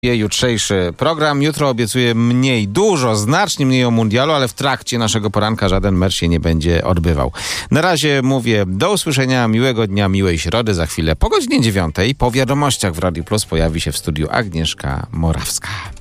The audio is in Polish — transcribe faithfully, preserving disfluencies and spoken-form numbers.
Jutrzejszy program. Jutro obiecuję mniej, dużo, znacznie mniej o mundialu, ale w trakcie naszego poranka żaden mecz się nie będzie odbywał. Na razie mówię do usłyszenia, miłego dnia, miłej środy. Za chwilę po godzinie dziewiątej po wiadomościach w Radiu Plus pojawi się w studiu Agnieszka Morawska.